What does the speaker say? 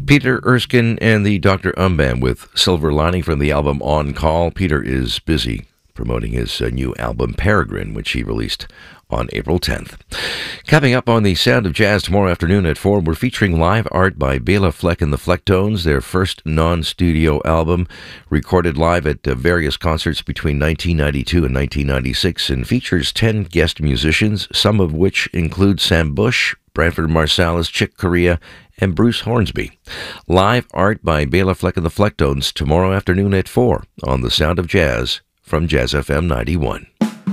Peter Erskine and the Dr. Band with Silver Lining from the album On Call. Peter is busy promoting his new album Peregrine, which he released on April 10th. Coming up on the Sound of Jazz tomorrow afternoon at 4, we're featuring live art by Bela Fleck and the Flecktones, their first non-studio album, recorded live at various concerts between 1992 and 1996, and features 10 guest musicians, some of which include Sam Bush, Branford Marsalis, Chick Corea, and Bruce Hornsby. Live art by Bela Fleck and the Flecktones tomorrow afternoon at 4 on the Sound of Jazz from Jazz FM 91.